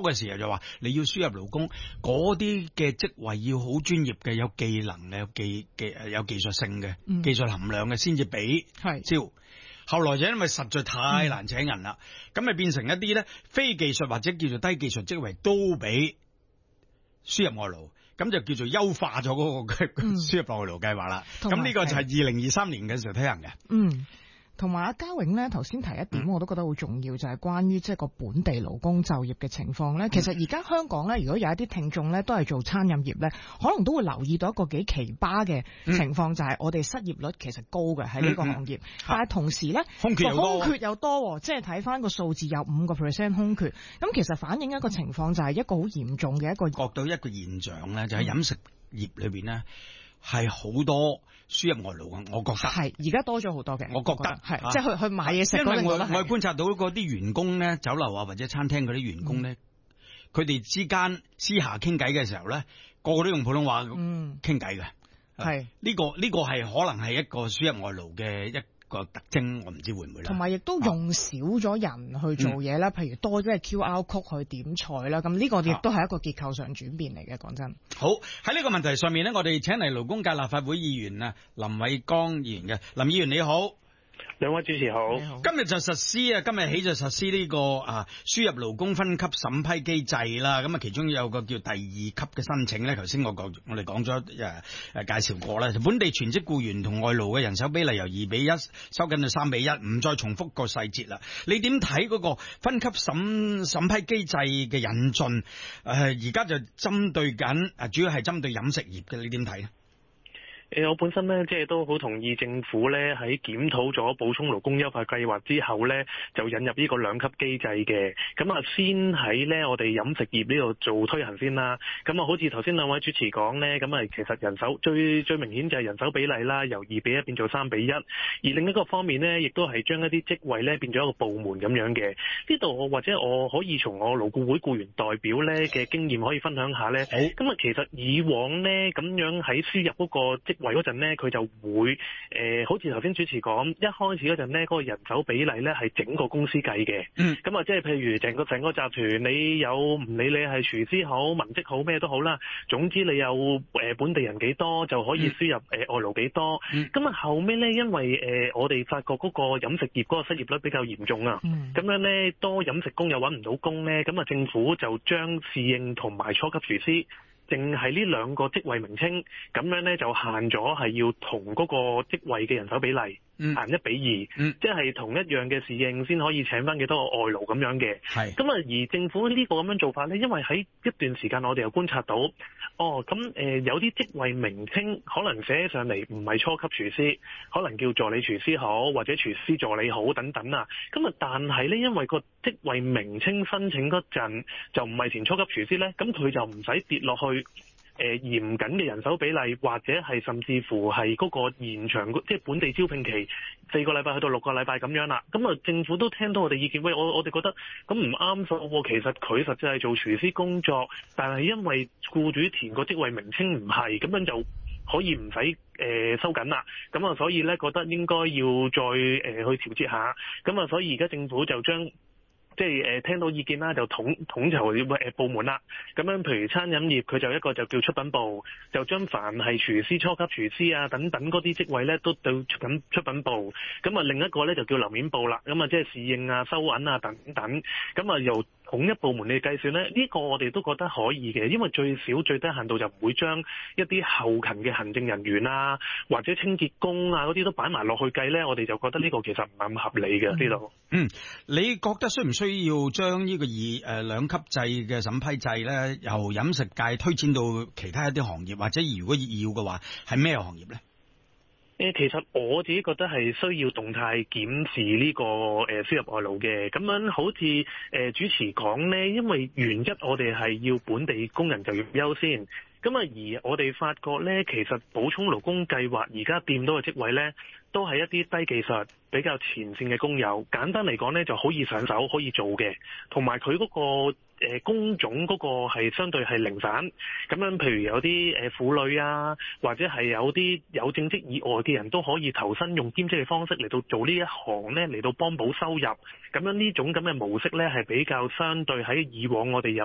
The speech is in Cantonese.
嘅時候就話你要輸入勞工，嗰啲嘅職位要好專業嘅，有技能嘅，有技術性嘅，技術含量嘅先至俾招。後來就因為實在太難請人啦，咁咪變成一啲咧非技術或者叫做低技術職位都俾輸入外勞，咁就叫做優化咗嗰個輸入外勞計劃啦。咁呢個就係2023年嘅時候推行嘅。 同埋阿嘉永咧，頭先提一點，我都覺得好重要，就係關於即係個本地勞工就業嘅情況咧。其實而家香港咧，如果有一啲聽眾咧都係做餐飲業咧，可能都會留意到一個幾奇葩嘅情況，就係我哋失業率其實高嘅喺呢個行業，但係同時咧空缺又多，即係睇翻個數字有5% 空缺。咁其實反映一個情況就係一個好嚴重嘅一個覺到一個現象咧，就喺飲食業裏邊咧。係好多輸入外勞嘅，我覺得係而家多咗好多嘅， 我覺得係即係去買嘢食。因為我觀察到嗰啲員工咧，酒樓啊或者餐廳嗰啲員工咧，佢哋之間私下傾偈嘅時候咧，個個都用普通話傾偈嘅。係呢個係可能係一個輸入外勞嘅一個特徵，我唔知會唔會啦。 同埋亦都用少咗人去做嘢啦，譬如多咗係 QR code 去點菜啦，咁呢個亦都係一個結構上轉變嚟嘅。講真， 好喺呢個問題上面咧，我哋請嚟勞工界立法會議員啊林偉江議員嘅。林議員你好。 兩位主持好。 今日就實施啊，今日起就實施呢個輸入勞工分級審批機制啦。咁啊，其中有個叫第2級嘅申請咧。頭先我哋講咗介紹過啦。本地全職僱員同外勞嘅人手比例由2:1收緊到3:1，唔再重複個細節啦。你點睇嗰個分級審批機制嘅引進？而家就針對緊主要係針對飲食業嘅，你點睇咧？ 我本身咧，即係都好同意政府咧喺檢討咗補充勞工優化計劃之後咧，就引入呢個2級機制嘅。咁啊，先喺咧我哋飲食業呢度做推行先啦。咁啊，好似頭先兩位主持講咧，咁啊，其實人手最明顯就係人手比例啦，由2:1變做3:1。而另一個方面咧，亦都係將一啲職位咧變咗一個部門咁樣嘅。呢度或者我可以從我勞顧會僱員代表咧嘅經驗可以分享下咧。咁啊，其實以往咧咁樣喺輸入嗰個職位嗰陣咧，佢就會好似頭先主持講，一開始嗰陣咧，嗰個人手比例咧係整個公司計嘅。咁啊，即係譬如整個集團，你有唔理你係廚師好、文職好咩都好啦，總之你有本地人幾多就可以輸入外勞幾多。咁啊後尾咧，因為我哋發覺嗰個飲食業嗰個失業率比較嚴重啊，咁樣咧多飲食工又揾唔到工咧，咁啊政府就將侍應同埋初級廚師淨係呢2個職位名稱，咁樣咧就限咗係要同嗰個職位嘅人手比例限1:2，即係同一樣嘅侍應先可以請翻幾多個外勞咁樣嘅。咁啊，而政府呢個咁樣做法咧，因為喺一段時間我哋又觀察到，咁有啲職位名稱可能寫上嚟唔係初級廚師，可能叫助理廚師好，或者廚師助理好等等啊。咁啊，但係咧因為個職位名稱申請嗰陣就唔係填初級廚師咧，咁佢就唔使跌落去嚴謹嘅人手比例，或者係甚至乎係嗰個延長，即係本地招聘期4個禮拜去到6個禮拜咁樣啦。咁啊，政府都聽到我哋意見，喂，我哋覺得咁唔啱數喎。其實佢實際係做廚師工作，但係因為僱主填個職位名稱唔係，咁樣就可以唔使收緊啦。咁啊，所以咧覺得應該要再去調節下。咁啊，所以而家政府就將即係聽到意見啦，就統籌部門啦。咁樣譬如餐飲業，佢就一個就叫出品部，就將凡係廚師、初級廚師啊等等嗰啲職位咧，都到出品部。咁啊，另一個咧就叫樓面部啦。咁啊，即係侍應啊、收銀啊等等。咁啊，由統一部門嚟計算咧，呢個我哋都覺得可以嘅，因為最少最低限度就唔會將一啲後勤嘅行政人員啊，或者清潔工啊嗰啲都擺埋落去計咧，我哋就覺得呢個其實唔係咁合理嘅呢度。 你覺得需唔需要將呢個2級制嘅審批制咧，由飲食界推展到其他一啲行業，或者如果要嘅話，係咩行業咧？ 其實我自己覺得係需要動態檢視呢個輸入外勞嘅。咁樣好似主持講呢，因為原一我哋係要本地工人就業優先。咁啊，而我哋發覺呢，其實補充勞工計劃而家掂到嘅職位呢，都係一啲低技術、比較前線嘅工友。簡單嚟講呢，就可以上手、可以做嘅，同埋佢嗰個工種嗰個係相對係零散。咁樣譬如有啲婦女啊，或者係有啲有正職以外嘅人都可以投身用兼職嘅方式嚟到做呢一行呢，嚟到幫補收入。咁樣呢種咁嘅模式呢，係比較相對喺以往我哋有